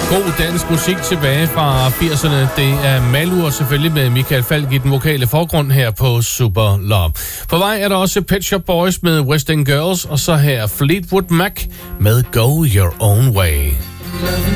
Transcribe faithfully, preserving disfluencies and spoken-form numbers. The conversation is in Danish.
God dansk musik tilbage fra firserne. Det er Malur selvfølgelig med Michael Falk i den vokale forgrund her på Super Love. På vej er der også Pet Shop Boys med West End Girls, og så her Fleetwood Mac med Go Your Own Way.